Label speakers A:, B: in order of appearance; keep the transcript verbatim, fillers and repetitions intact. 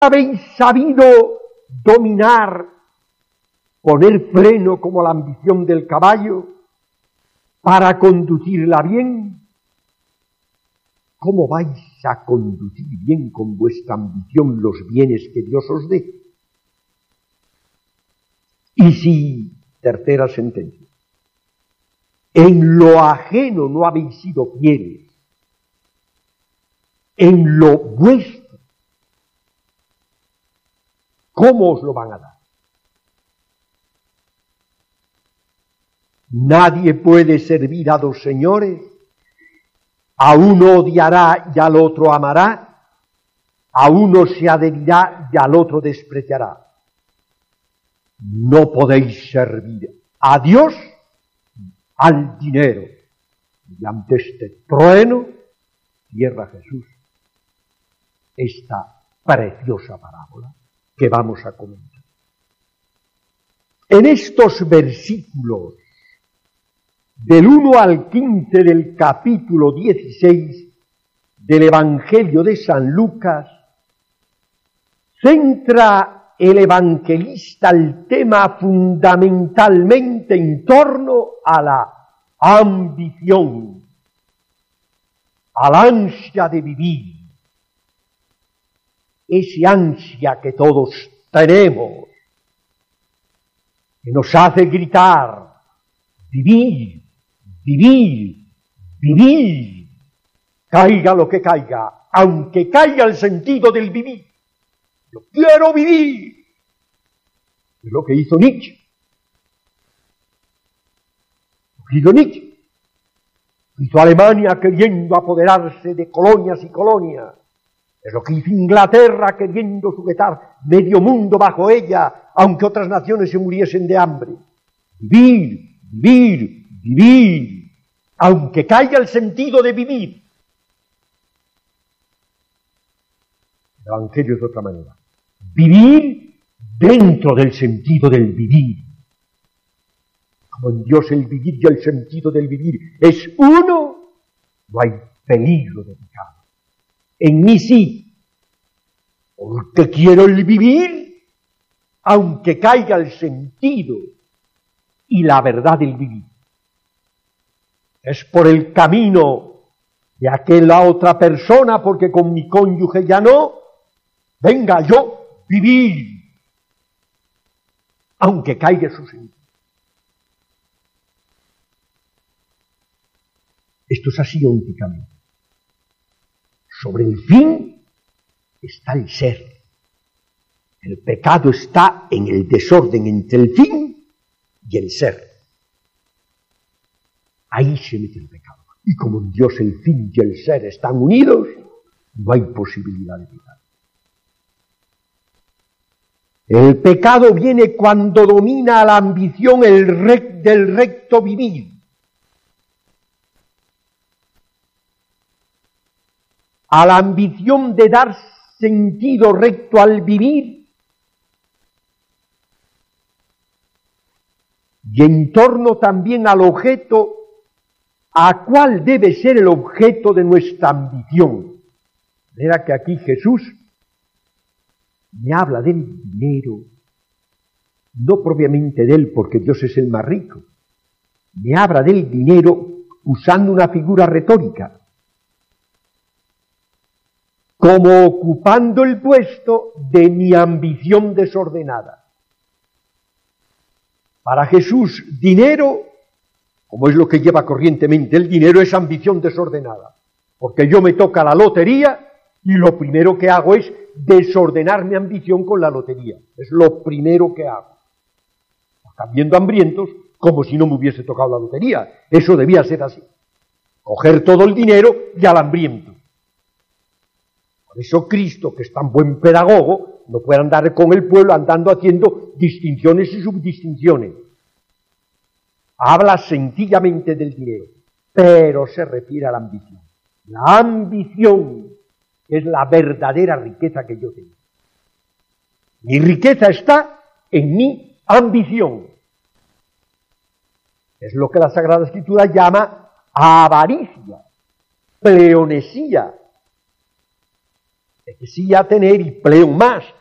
A: habéis sabido dominar, poner freno como la ambición del caballo para conducirla bien, ¿cómo vais a conducir bien con vuestra ambición los bienes que Dios os dé? Y si, tercera sentencia, en lo ajeno no habéis sido fieles, en lo vuestro, ¿cómo os lo van a dar? Nadie puede servir a dos señores. A uno odiará y al otro amará, a uno se adherirá y al otro despreciará. No podéis servir a Dios, al dinero. Y ante este trueno, cierra Jesús esta preciosa parábola que vamos a comentar. En estos versículos, del uno al quince del capítulo dieciséis del Evangelio de San Lucas, centra el evangelista el tema fundamentalmente en torno a la ambición, al ansia de vivir, ese ansia que todos tenemos, que nos hace gritar, vivir, vivir, vivir, caiga lo que caiga, aunque caiga el sentido del vivir. Yo quiero vivir. Es lo que hizo Nietzsche. Lo que hizo Nietzsche. Hizo Alemania queriendo apoderarse de colonias y colonias. Es lo que hizo Inglaterra queriendo sujetar medio mundo bajo ella, aunque otras naciones se muriesen de hambre. Vivir, vivir, vivir, aunque caiga el sentido de vivir. El Evangelio es de otra manera. Vivir dentro del sentido del vivir. Como en Dios el vivir y el sentido del vivir es uno, no hay peligro de pecado. En mí sí, porque quiero el vivir, aunque caiga el sentido y la verdad del vivir. Es por el camino de aquella otra persona, porque con mi cónyuge ya no, venga yo vivir, aunque caiga su sentido. Esto es así ónticamente. Sobre el fin está el ser. El pecado está en el desorden entre el fin y el ser. Ahí se mete el pecado. Y como en Dios el fin y el ser están unidos, no hay posibilidad de pecado. El pecado viene cuando domina a la ambición el rec- del recto vivir. A la ambición de dar sentido recto al vivir, y en torno también al objeto, a cuál debe ser el objeto de nuestra ambición. Era que aquí Jesús me habla del dinero, no propiamente de él, porque Dios es el más rico. Me habla del dinero usando una figura retórica, como ocupando el puesto de mi ambición desordenada. Para Jesús, dinero, como es lo que lleva corrientemente el dinero, es ambición desordenada. Porque yo me toca la lotería y lo primero que hago es desordenar mi ambición con la lotería. Es lo primero que hago. Están viendo hambrientos como si no me hubiese tocado la lotería. Eso debía ser así. Coger todo el dinero y al hambriento. Por eso Cristo, que es tan buen pedagogo, no puede andar con el pueblo andando haciendo distinciones y subdistinciones. Habla sencillamente del dinero, pero se refiere a la ambición. La ambición es la verdadera riqueza que yo tengo. Mi riqueza está en mi ambición. Es lo que la Sagrada Escritura llama avaricia, pleonexía. decía tener y pleon más,